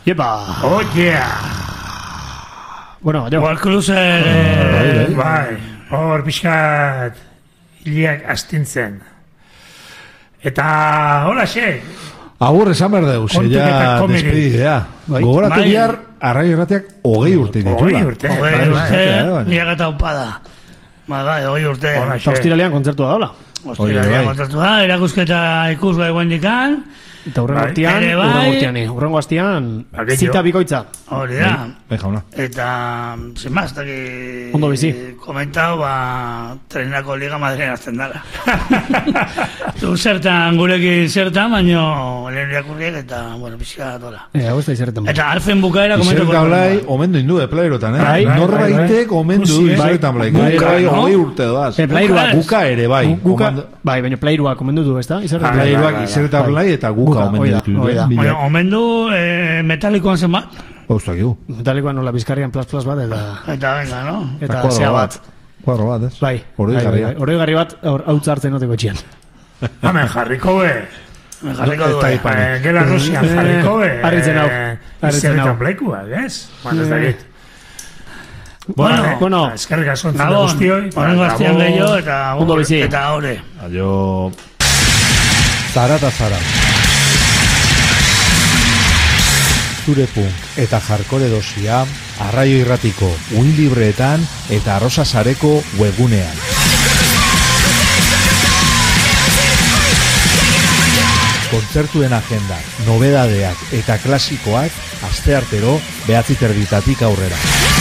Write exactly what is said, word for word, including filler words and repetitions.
Yepa. Oh, yeah. Bueno, jo. Walcruiser, bai, hor pixkat hiliak astintzen. Eta, hola, xe. Agur esan berdeu, zeia despedidea. Gogoratu bihar, arraio erratiak hogei urte ditula. Hogei urte. Hogei urte, niak eta upada. Bai, hogei urte. Eta ostiralean kontzertua daula. Ostiralean kontzertua, erakusketa ikusgai guendikan. Eta hurrengo urtean, hurrengo urtean, hurrengo astean, zita bikoitza. Hori da. Bai, jauna. Eta, sin más, taki... Ondo bizi. Komentau, ba, trenako Liga Madrilen azten dala. Tu zertan, gurekin zertan, baino, lehen irakurriek eta, bueno, pixka dola. Ea, hau ez da izerretan. Eta alfen bukaera komentau. Izerta blai, omendu indu, e, playerotan, eh? Norbaitek omendu izerretan blai. Guka bai, hogei urte doaz. Guka ere, bai. Bai, baina playeroak omendu du, ez da? Playeroak izerta blai eta guka. Omendu metalikoan zen bat. Bauztak igu. Metalikoan nola bizkarrian plas-plas bat eta... Eta venga, no? Eta zea bat. Kuadro bat, ez? Bai. Oroigarri bat hautza hartzen noteko etxian. Hemen jarriko be. Hemen jarriko du. Gela Rusian jarriko be. Harritzen hau. Izerretan blaikuak, ez? Bueno, ez da git. Bueno, bueno. Eskerrik asko entzule guztioi. Horrengo aztian gehiago eta... Ondo bizi. Eta hore. Adio... Zara eta zara. Zure punk eta jarkore dosia Arraio Irratiko uin libreetan eta Arrosa Sareko webgunean. Kontzertuen agenda, nobedadeak eta klasikoak asteartero behatzi terditatik aurrera.